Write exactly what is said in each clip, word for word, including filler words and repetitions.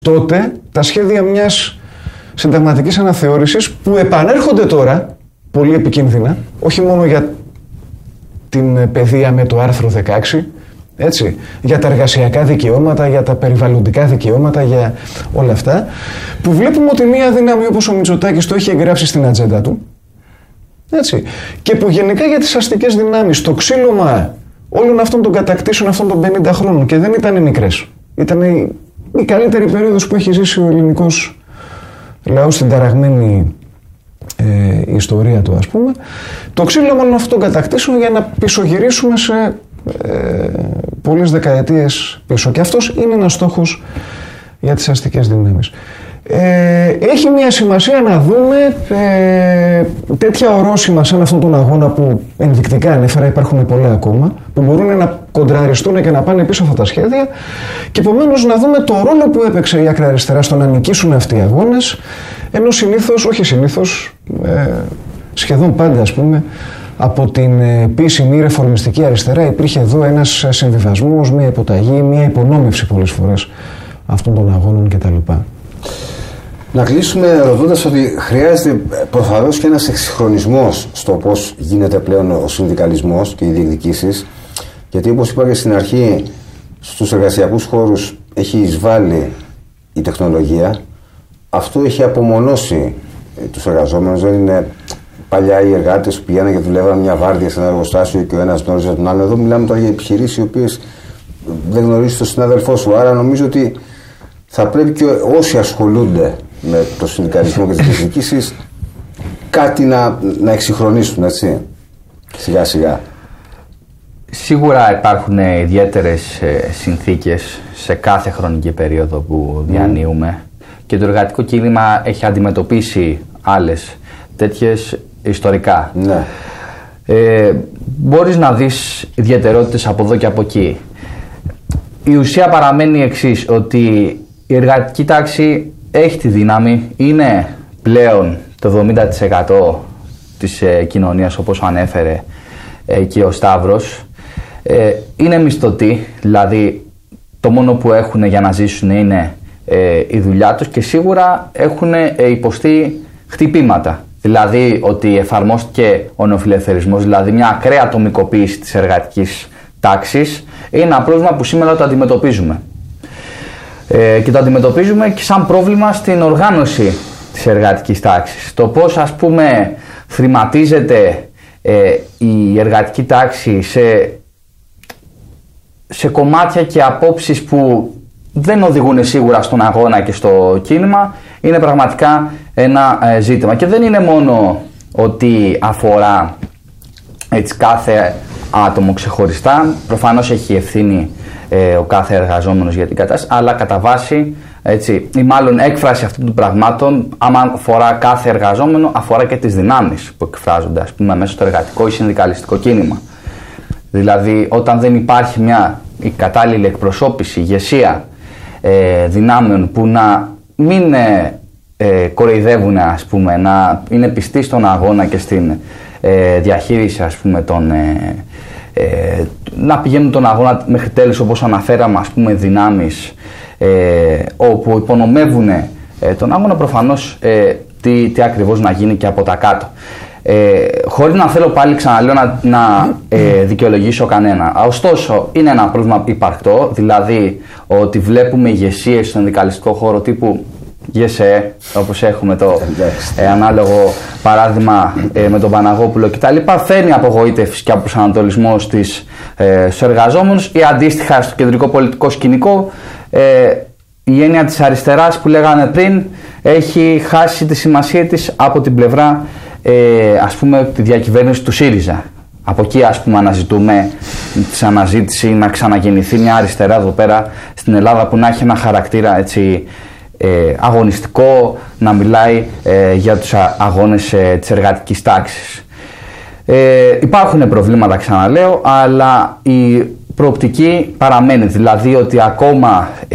τότε τα σχέδια μιας συνταγματικής αναθεώρησης που επανέρχονται τώρα πολύ επικίνδυνα, όχι μόνο για την παιδεία με το άρθρο δεκαέξι, έτσι, για τα εργασιακά δικαιώματα, για τα περιβαλλοντικά δικαιώματα, για όλα αυτά, που βλέπουμε ότι μία δύναμη όπως ο Μητσοτάκης το έχει εγγράψει στην ατζέντα του, έτσι, και που γενικά για τις αστικές δυνάμεις το ξύλωμα όλων αυτών των κατακτήσεων αυτών των πενήντα χρόνων, και δεν ήταν μικρές, ήταν η, η καλύτερη περίοδος που έχει ζήσει ο ελληνικός λαός στην ταραγμένη ε, ιστορία του, ας πούμε, το ξύλωμα όλων αυτών των κατακτήσεων για να πισωγυρίσουμε σε ε, πολλές δεκαετίες πίσω. Και αυτός είναι ένας στόχος για τις αστικές δυνάμεις. Ε, έχει μια σημασία να δούμε ε, τέτοια ορόσημα σαν αυτόν τον αγώνα που ενδεικτικά ανέφερα, υπάρχουν πολλά ακόμα, που μπορούν να κοντραριστούν και να πάνε πίσω αυτά τα σχέδια, και επομένως να δούμε το ρόλο που έπαιξε η άκρα αριστερά στο να νικήσουν αυτοί οι αγώνες, ενώ συνήθως, όχι συνήθως, ε, σχεδόν πάντα, ας πούμε, από την επίσημη ρεφορμιστική αριστερά υπήρχε εδώ ένας συμβιβασμός, μια υποταγή, μια υπονόμευση πολλές φορές αυτών των αγώνων κτλ. Να κλείσουμε ρωτώντας ότι χρειάζεται προφανώς και ένας εξυγχρονισμός στο πώς γίνεται πλέον ο συνδικαλισμός και οι διεκδικήσεις, γιατί όπως είπα και στην αρχή, στους εργασιακούς χώρους έχει εισβάλει η τεχνολογία. Αυτό έχει απομονώσει τους εργαζόμενους. Δεν είναι παλιά οι εργάτες που πηγαίναν και δουλεύαν μια βάρδια σε ένα εργοστάσιο και ο ένας γνώριζε τον άλλο. Εδώ μιλάμε τώρα για επιχειρήσεις οι οποίες δεν γνωρίζεις τον συνάδελφό σου. Άρα νομίζω ότι θα πρέπει και όσοι ασχολούνται με το συνδικαλισμό και τις διεκδικήσεις κάτι να, να εξυγχρονίσουν, έτσι, σιγά σιγά. Σίγουρα υπάρχουν ιδιαίτερες συνθήκες σε κάθε χρονική περίοδο που διανύουμε mm. και το εργατικό κίνημα έχει αντιμετωπίσει άλλες τέτοιες ιστορικά. Ναι. Ε, μπορείς να δεις ιδιαιτερότητες από εδώ και από εκεί. Η ουσία παραμένει η εξής, ότι η εργατική τάξη έχει τη δύναμη, είναι πλέον το εβδομήντα τοις εκατό της ε, κοινωνίας, όπως ανέφερε ε, και ο Σταύρος. Ε, είναι μισθωτοί, δηλαδή το μόνο που έχουν για να ζήσουν είναι ε, η δουλειά τους, και σίγουρα έχουν ε, υποστεί χτυπήματα. Δηλαδή ότι εφαρμόστηκε ο νεοφιλελευθερισμός, δηλαδή μια ακραία ατομικοποίηση της εργατικής τάξης, είναι ένα πρόβλημα που σήμερα το αντιμετωπίζουμε. Ε, και το αντιμετωπίζουμε και σαν πρόβλημα στην οργάνωση της εργατικής τάξης. Το πώς, ας πούμε, θρηματίζεται ε, η εργατική τάξη σε, σε κομμάτια και απόψεις που δεν οδηγούν σίγουρα στον αγώνα και στο κίνημα, είναι πραγματικά ένα ε, ζήτημα. Και δεν είναι μόνο ότι αφορά έτσι, κάθε άτομο ξεχωριστά, προφανώς έχει ευθύνη ε, ο κάθε εργαζόμενος για την κατάσταση, αλλά κατά βάση, έτσι, ή μάλλον έκφραση αυτών των πραγμάτων, άμα αφορά κάθε εργαζόμενο, αφορά και τις δυνάμεις που εκφράζονται, ας πούμε, μέσα στο εργατικό ή συνδικαλιστικό κίνημα. Δηλαδή, όταν δεν υπάρχει μια η κατάλληλη εκπροσώπηση, ηγεσία ε, δυνάμεων που να μην ε, ε, κοροϊδεύουν, ας πούμε, να είναι πιστοί στον αγώνα και στην ε, διαχείριση, ας πούμε, των, ε, ε, να πηγαίνουν τον αγώνα μέχρι τέλους, όπως αναφέραμε, ας πούμε, δυνάμεις ε, όπου υπονομεύουν ε, τον αγώνα, προφανώς ε, τι, τι ακριβώς να γίνει και από τα κάτω. Ε, χωρίς να θέλω πάλι, ξαναλέω, να, να ε, δικαιολογήσω κανένα. Ωστόσο, είναι ένα πρόβλημα υπαρκτό, δηλαδή ότι βλέπουμε ηγεσίες στον συνδικαλιστικό χώρο τύπου ΓΕΣΕ, όπως έχουμε το ε, ανάλογο παράδειγμα ε, με τον Παναγόπουλο κτλ. Φέρνει απογοήτευση και αποσανατολισμό στις, ε, στους εργαζόμενους, ή αντίστοιχα στο κεντρικό πολιτικό σκηνικό ε, η έννοια της αριστεράς που λέγανε πριν έχει χάσει τη σημασία της από την πλευρά ε, ας πούμε τη διακυβέρνηση του ΣΥΡΙΖΑ. Από εκεί, ας πούμε, αναζητούμε τη αναζήτηση να ξαναγεννηθεί μια αριστερά εδώ πέρα στην Ελλάδα που να έχει ένα χαρακτήρα, έτσι, ε, αγωνιστικό, να μιλάει ε, για τους αγώνες ε, της εργατικής τάξης. Ε, υπάρχουν προβλήματα, ξαναλέω, αλλά η προοπτική παραμένει, δηλαδή ότι ακόμα ε,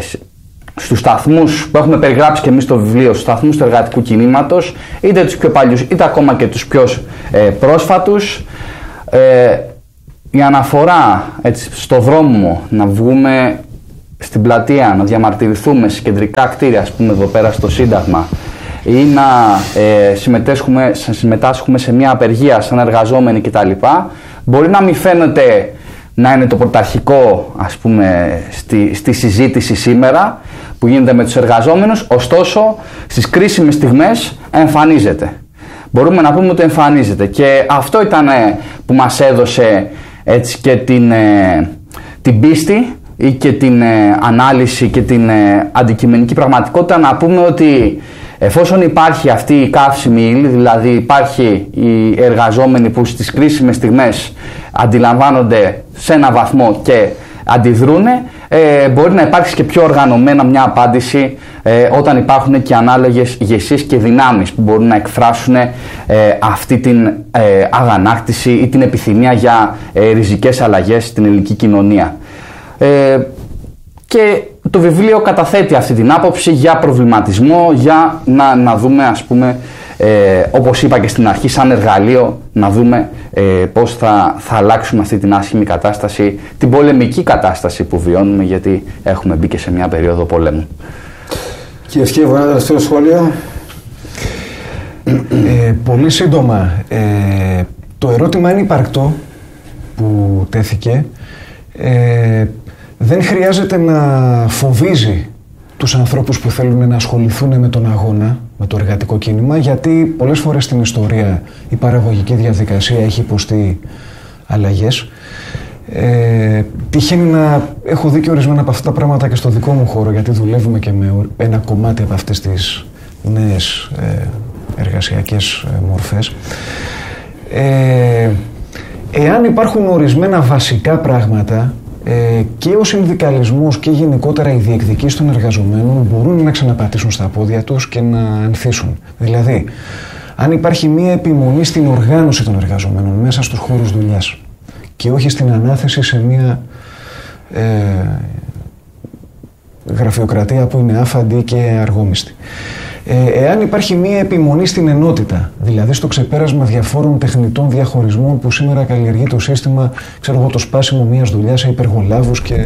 στους σταθμούς που έχουμε περιγράψει και εμείς στο βιβλίο, στους σταθμούς του εργατικού κινήματος, είτε τους πιο παλιούς είτε ακόμα και τους πιο ε, πρόσφατους, ε, η αναφορά, έτσι, στο δρόμο να βγούμε στην πλατεία να διαμαρτυρηθούμε σε κεντρικά κτίρια, ας πούμε εδώ πέρα στο Σύνταγμα, ή να ε, συμμετάσχουμε, συμμετάσχουμε σε μια απεργία σαν εργαζόμενοι κτλ. Μπορεί να μην φαίνεται να είναι το πρωταρχικό, ας πούμε, στη, στη συζήτηση σήμερα που γίνεται με τους εργαζόμενους, ωστόσο στις κρίσιμες στιγμές εμφανίζεται. Μπορούμε να πούμε ότι εμφανίζεται και αυτό ήταν που μας έδωσε έτσι και την, ε, την πίστη ή και την ε, ανάλυση και την ε, αντικειμενική πραγματικότητα να πούμε ότι εφόσον υπάρχει αυτή η καύσιμη ύλη, δηλαδή υπάρχει οι εργαζόμενοι που στις κρίσιμες στιγμές αντιλαμβάνονται σε ένα βαθμό και αντιδρούνε, ε, μπορεί να υπάρξει και πιο οργανωμένα μια απάντηση ε, όταν υπάρχουν και ανάλογες ηγεσίες και δυνάμεις που μπορούν να εκφράσουν ε, αυτή την ε, αγανάκτηση ή την επιθυμία για ε, ριζικές αλλαγές στην ελληνική κοινωνία. Ε, και το βιβλίο καταθέτει αυτή την άποψη για προβληματισμό, για να, να δούμε, ας πούμε, ε, όπως είπα και στην αρχή, σαν εργαλείο, να δούμε ε, πώς θα, θα αλλάξουμε αυτή την άσχημη κατάσταση, την πολεμική κατάσταση που βιώνουμε, γιατί έχουμε μπει και σε μια περίοδο πολέμου. Κύριε Σκύβο, ένα τελευταίο σχόλιο. Ε, πολύ σύντομα. Ε, το ερώτημα είναι υπαρκτό που τέθηκε. Ε, δεν χρειάζεται να φοβίζει τους ανθρώπους που θέλουν να ασχοληθούν με τον αγώνα, με το εργατικό κίνημα, γιατί πολλές φορές στην ιστορία η παραγωγική διαδικασία έχει υποστεί αλλαγές. Ε, τυχαίνει να έχω δει και ορισμένα από αυτά τα πράγματα και στο δικό μου χώρο, γιατί δουλεύουμε και με ένα κομμάτι από αυτές τις νέες ε, εργασιακές ε, μορφές. Ε, εάν υπάρχουν ορισμένα βασικά πράγματα ε, και ο συνδικαλισμός και γενικότερα οι διεκδικήσεις των εργαζομένων μπορούν να ξαναπατήσουν στα πόδια τους και να ανθίσουν. Δηλαδή, αν υπάρχει μία επιμονή στην οργάνωση των εργαζομένων μέσα στους χώρους δουλειάς και όχι στην ανάθεση σε μία ε, γραφειοκρατία που είναι άφαντη και αργόμιστη. Ε, εάν υπάρχει μία επιμονή στην ενότητα, δηλαδή στο ξεπέρασμα διαφόρων τεχνητών διαχωρισμών που σήμερα καλλιεργεί το σύστημα, ξέρω εγώ, το σπάσιμο μιας δουλειάς σε υπεργολάβους και,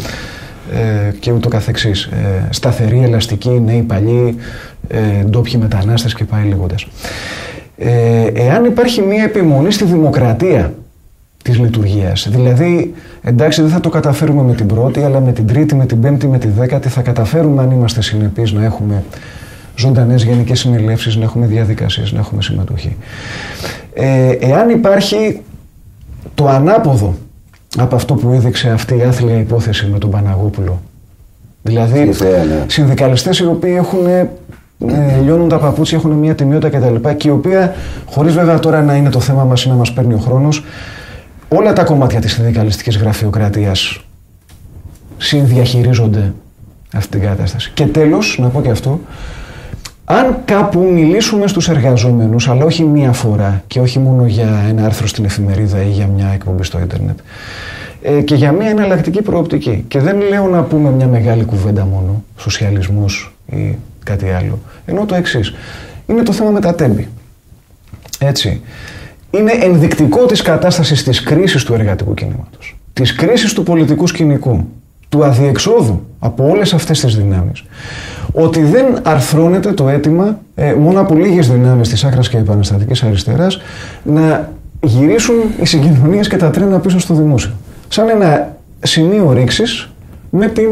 ε, και ούτω καθεξής. Ε, σταθερή, ελαστική, νέοι, παλιοί, ε, ντόπιοι μετανάστες και πάει λέγοντας. Ε, εάν υπάρχει μία επιμονή στη δημοκρατία της λειτουργίας, δηλαδή, εντάξει, δεν θα το καταφέρουμε με την πρώτη, αλλά με την τρίτη, με την πέμπτη, με τη δέκατη θα καταφέρουμε, αν είμαστε συνεπείς, να έχουμε ζωντανές γενικές συνελεύσεις, να έχουμε διαδικασίες, να έχουμε συμμετοχή. Ε, εάν υπάρχει το ανάποδο από αυτό που έδειξε αυτή η άθλια υπόθεση με τον Παναγόπουλο, δηλαδή ναι. συνδικαλιστές οι οποίοι έχουν, ε, λιώνουν τα παπούτσια, έχουν μια τιμιότητα κτλ. Και η οποία, χωρίς βέβαια τώρα να είναι το θέμα μας ή να μας παίρνει ο χρόνος, όλα τα κομμάτια της συνδικαλιστικής γραφειοκρατίας συνδιαχειρίζονται αυτή την κατάσταση. Και τέλος, να πω και αυτό, αν κάπου μιλήσουμε στους εργαζόμενους, αλλά όχι μία φορά και όχι μόνο για ένα άρθρο στην εφημερίδα ή για μια εκπομπή στο ίντερνετ, ε, και για μια εναλλακτική προοπτική, και δεν λέω να πούμε μια μεγάλη κουβέντα μόνο, σοσιαλισμός ή κάτι άλλο, ενώ το εξής, είναι το θέμα με τα τέμπη. Έτσι. Είναι ενδεικτικό της κατάστασης της κρίσης του εργατικού κινήματος, της κρίσης του πολιτικού σκηνικού, του αδιεξόδου από όλες αυτές τις δυνάμεις, ότι δεν αρθρώνεται το αίτημα ε, μόνο από λίγες δυνάμεις της άκρας και επαναστατικής αριστεράς να γυρίσουν οι συγκοινωνίες και τα τρένα πίσω στο δημόσιο. Σαν ένα σημείο ρήξης με την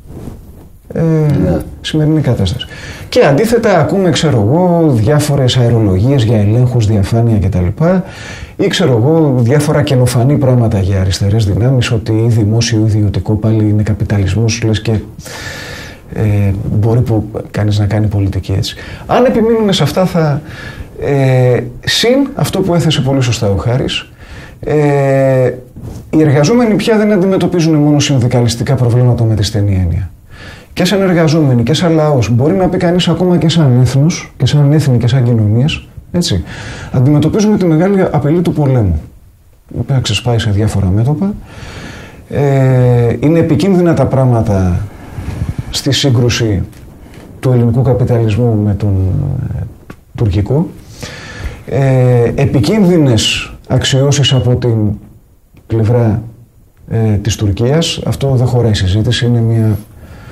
ε, yeah. σημερινή κατάσταση. Και αντίθετα ακούμε, ξέρω εγώ, διάφορες αερολογίες για ελέγχους, διαφάνεια κτλ. Ή ξέρω εγώ, διάφορα καινοφανή πράγματα για αριστερές δυνάμεις, ότι ή δημόσιο ή ιδιωτικό πάλι είναι καπιταλισμός, λες και ε, μπορεί που κανείς να κάνει πολιτική έτσι. Αν επιμείνουν σε αυτά θα... Ε, συν αυτό που έθεσε πολύ σωστά ο Χάρης, ε, οι εργαζόμενοι πια δεν αντιμετωπίζουν μόνο συνδικαλιστικά προβλήματα με τη στενή έννοια. Και σαν εργαζόμενοι και σαν λαός, μπορεί να πει κανείς ακόμα και σαν έθνος και σαν έθνη και σαν κοινωνίες, έτσι, αντιμετωπίζουμε τη μεγάλη απειλή του πολέμου, η οποία ξεσπάει σε διάφορα μέτωπα. Ε, είναι επικίνδυνα τα πράγματα στη σύγκρουση του ελληνικού καπιταλισμού με τον ε, τουρκικό. Ε, επικίνδυνες αξιώσεις από την πλευρά ε, της Τουρκίας. Αυτό δεν χωράει συζήτηση, είναι μια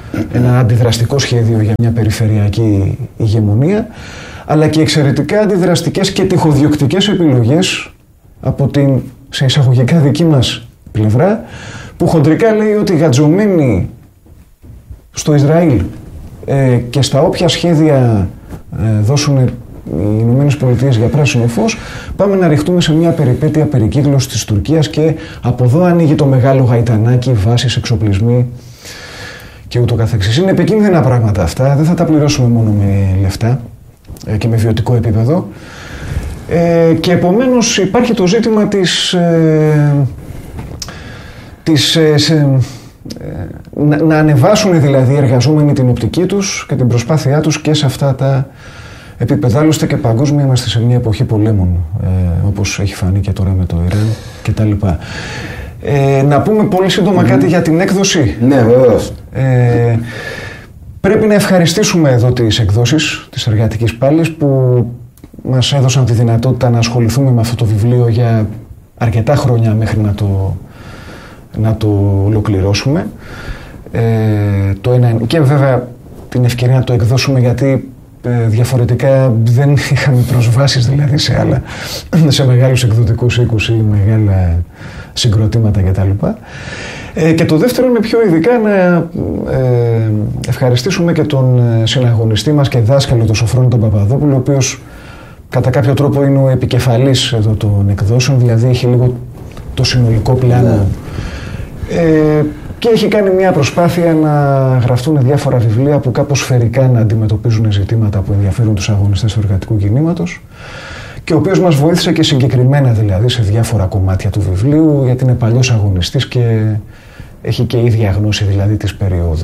ένα αντιδραστικό σχέδιο για μια περιφερειακή ηγεμονία, αλλά και εξαιρετικά αντιδραστικές και τυχοδιοκτικές επιλογές από την, σε εισαγωγικά, δική μας πλευρά, που χοντρικά λέει ότι γατζωμένοι στο Ισραήλ ε, και στα όποια σχέδια ε, δώσουν οι Ηνωμένες Πολιτείες για πράσινο φως, πάμε να ρηχτούμε σε μια περιπέτεια περικύκλωσης της Τουρκίας και από εδώ ανοίγει το μεγάλο γαϊτανάκι, βάσεις, εξοπλισμοί και ούτω καθεξής. Είναι επικίνδυνα πράγματα αυτά, δεν θα τα πληρώσουμε μόνο με λεφτά ε, και με βιωτικό επίπεδο. Ε, και επομένως υπάρχει το ζήτημα της, ε, της ε, σε, ε, να, να ανεβάσουν δηλαδή οι εργαζόμενοι την οπτική τους και την προσπάθειά τους και σε αυτά τα επίπεδα. Άλλωστε και παγκόσμια είμαστε σε μια εποχή πολέμων, ε, όπως έχει φανεί και τώρα με το Ιράν κτλ. Ε, να πούμε πολύ σύντομα mm-hmm. κάτι για την έκδοση. Ναι, βεβαίως. Ε, πρέπει να ευχαριστήσουμε εδώ τις εκδόσεις της Εργατικής Πάλης που μας έδωσαν τη δυνατότητα να ασχοληθούμε με αυτό το βιβλίο για αρκετά χρόνια μέχρι να το, να το ολοκληρώσουμε. Ε, το ένα, και βέβαια την ευκαιρία να το εκδώσουμε γιατί ε, διαφορετικά δεν είχαμε προσβάσεις δηλαδή σε άλλα, σε μεγάλους εκδοτικούς οίκους ή μεγάλα συγκροτήματα κτλ. Ε, και το δεύτερο είναι πιο ειδικά να ε, ευχαριστήσουμε και τον συναγωνιστή μας και δάσκαλο, τον Σοφρόνη τον Παπαδόπουλο, ο οποίος κατά κάποιο τρόπο είναι ο επικεφαλής εδώ των εκδόσεων, δηλαδή έχει λίγο το συνολικό πλάνο. Ε, και έχει κάνει μια προσπάθεια να γραφτούν διάφορα βιβλία που κάπως σφαιρικά να αντιμετωπίζουν ζητήματα που ενδιαφέρουν τους αγωνιστές του εργατικού κινήματος, και ο οποίος μας βοήθησε και συγκεκριμένα δηλαδή σε διάφορα κομμάτια του βιβλίου, γιατί είναι παλιός αγωνιστής και έχει και ίδια γνώση δηλαδή της περίοδου.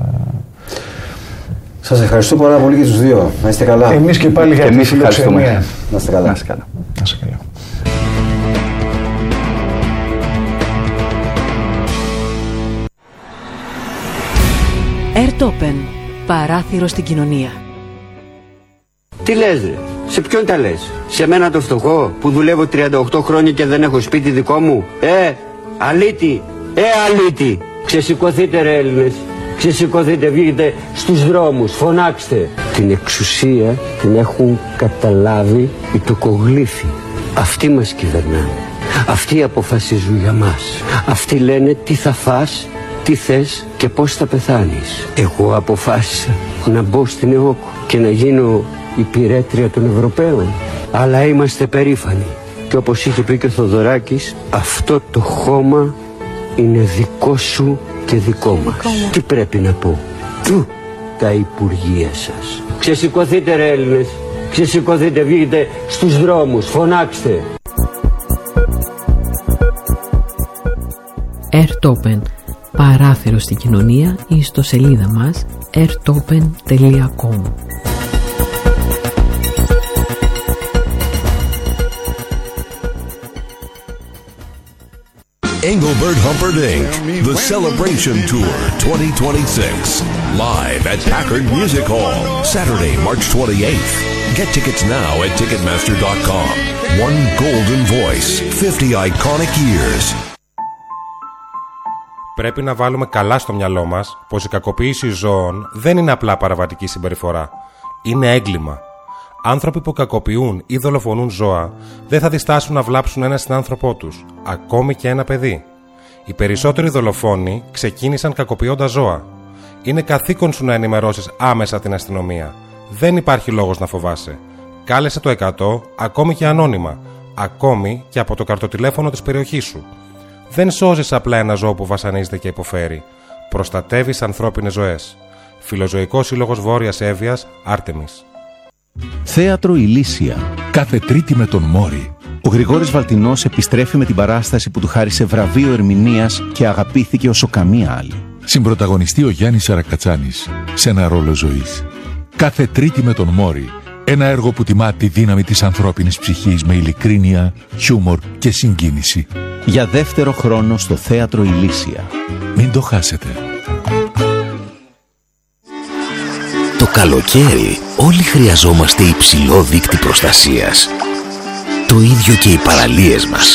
Σας ευχαριστώ πάρα πολύ και τους δύο. Να είστε καλά. Εμείς και πάλι για την φιλοξενία. Να είστε καλά. Να είστε καλά. Να είστε καλά. Airtopen. Παράθυρο στην κοινωνία. Τι λες ρε, σε ποιον τα λες? Σε μένα το φτωχό που δουλεύω τριάντα οκτώ χρόνια και δεν έχω σπίτι δικό μου? Ε, αλήτη, ε αλήτη. Ξεσηκωθείτε ρε Έλληνες, ξεσηκωθείτε, βγείτε στους δρόμους, φωνάξτε. Την εξουσία την έχουν καταλάβει οι τοκογλύφοι. Αυτοί μας κυβερνάνε, αυτοί αποφασίζουν για μας. Αυτοί λένε τι θα φας, τι θες και πώς θα πεθάνεις. Εγώ αποφάσισα να μπω στην ΕΟΚ και να γίνω υπηρέτρια των Ευρωπαίων. Αλλά είμαστε περήφανοι. Και όπως είχε πει και ο Θοδωράκης, αυτό το χώμα είναι δικό σου και δικό μας. Τι πρέπει να πω? Του τα υπουργεία σας. Ξεσηκωθείτε ρε Έλληνες, ξεσηκωθείτε, βγείτε στους δρόμους, φωνάξτε. Airtopen. Παράθυρο στην κοινωνία, η ιστοσελίδα μας airtopen τελεία com. Engelbert Humperdinck, The Celebration Tour twenty twenty-six, live at Packard Music Hall, Saturday, March twenty-eighth. Get tickets now at ticketmaster dot com. One golden voice, fifty iconic years. Πρέπει να βάλουμε καλά στο μυαλό μας πως η κακοποίηση ζώων δεν είναι απλά παραβατική συμπεριφορά. Είναι έγκλημα. Άνθρωποι που κακοποιούν ή δολοφονούν ζώα δεν θα διστάσουν να βλάψουν ένα συνάνθρωπό τους, ακόμη και ένα παιδί. Οι περισσότεροι δολοφόνοι ξεκίνησαν κακοποιώντας ζώα. Είναι καθήκον σου να ενημερώσεις άμεσα την αστυνομία. Δεν υπάρχει λόγος να φοβάσαι. Κάλεσε το εκατό, ακόμη και ανώνυμα, ακόμη και από το καρτοτηλέφωνο της περιοχής σου. Δεν σώζεις απλά ένα ζώο που βασανίζεται και υποφέρει. Προστατεύεις ανθρώπινες ζωές. Φιλοζωικός Σύλλογος Βόρειας Εύβοιας, Άρτεμις. Θέατρο Ηλίσια. Κάθε Τρίτη με τον Μόρι. Ο Γρηγόρης Βαλτινός επιστρέφει με την παράσταση που του χάρισε βραβείο ερμηνείας και αγαπήθηκε όσο καμία άλλη. Συμπρωταγωνιστεί ο Γιάννης Σαρακατσάνης σε ένα ρόλο ζωής. Κάθε Τρίτη με τον Μόρι. Ένα έργο που τιμά τη δύναμη της ανθρώπινης ψυχής με ειλικρίνεια, χιούμορ και συγκίνηση. Για δεύτερο χρόνο στο Θέατρο Ηλίσια. Μην το χάσετε. Το καλοκαίρι όλοι χρειαζόμαστε υψηλό δείκτη προστασίας. Το ίδιο και οι παραλίες μας.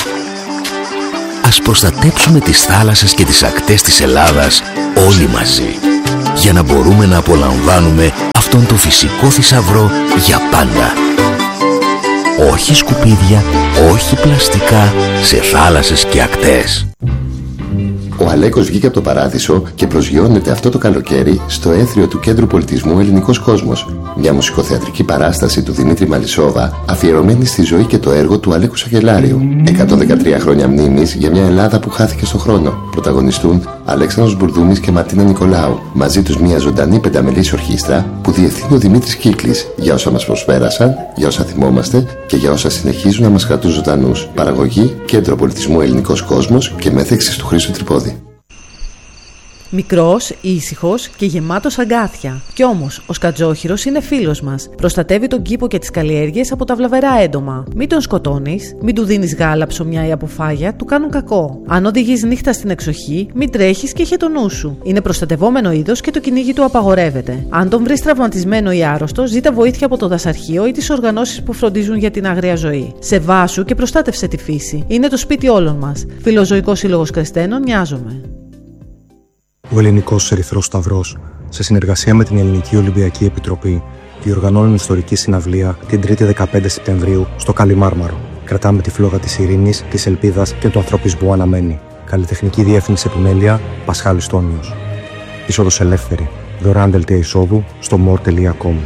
Ας προστατέψουμε τις θάλασσες και τις ακτές της Ελλάδας όλοι μαζί. για να μπορούμε να απολαμβάνουμε αυτόν τον φυσικό θησαυρό για πάντα. Όχι σκουπίδια, όχι πλαστικά σε θάλασσες και ακτές. Ο Αλέκος βγήκε από το παράδεισο και προσγειώνεται αυτό το καλοκαίρι στο έθριο του Κέντρου Πολιτισμού Ελληνικός Κόσμος. Μια μουσικοθεατρική παράσταση του Δημήτρη Μαλισσόβα αφιερωμένη στη ζωή και το έργο του Αλέκου Σαγελάριου. εκατόν δεκατρία χρόνια μνήμης για μια Ελλάδα που χάθηκε στο χρόνο. Πρωταγωνιστούν Αλέξανδρος Μπουρδούμης και Μαρτίνα Νικολάου. Μαζί τους μια ζωντανή πενταμελής ορχήστρα που διευθύνει ο Δημήτρης Κύκλης για όσα μας προσπέρασαν, για όσα θυμόμαστε και για όσα συνεχίζουν να μας κρατούν ζωντανούς. Παραγωγή Κέντρο Πολιτισμού Ελληνικός Κόσμος και μέθεξης του Χρήστου Τρυπόδη. Μικρός, ήσυχος και γεμάτος αγκάθια. Κι όμως, ο σκατζόχυρος είναι φίλος μας. Προστατεύει τον κήπο και τις καλλιέργειες από τα βλαβερά έντομα. Μην τον σκοτώνεις, μην του δίνεις γάλα, ψωμιά ή αποφάγια, του κάνουν κακό. Αν οδηγείς νύχτα στην εξοχή, μην τρέχεις και είχε το νου σου. Είναι προστατευόμενο είδος και το κυνήγι του απαγορεύεται. Αν τον βρεις τραυματισμένο ή άρρωστο, ζήτα βοήθεια από το δασαρχείο ή τις οργανώσεις που φροντίζουν για την άγρια ζωή. Σεβάσου και προστάτευσε τη φύση. Είναι το σπίτι όλων μας. Φιλοζωικός Σύλλογος Κρεστένων, νοιάζομαι. Ο Ελληνικός Ερυθρός Σταυρός, σε συνεργασία με την Ελληνική Ολυμπιακή Επιτροπή, διοργανώνουν ιστορική συναυλία την τρίτη δεκαπέντε Σεπτεμβρίου στο Καλιμάρμαρο. Κρατάμε τη φλόγα της ειρήνης, της ελπίδας και του ανθρωπισμού αναμένη. Καλλιτεχνική διεύθυνση επιμέλεια Πασχάλης Τόνιος. Είσοδος ελεύθερη. Δωρεάν δελτία εισόδου στο more τελεία com.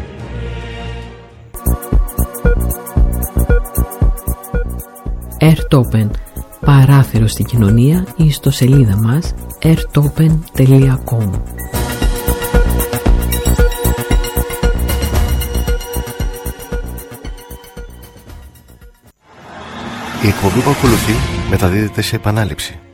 Airtopen. Παράθυρο στην κοινωνία, η ιστοσελίδα μας airtopen τελεία com. Η εκπομπή που ακολουθεί μεταδίδεται σε επανάληψη.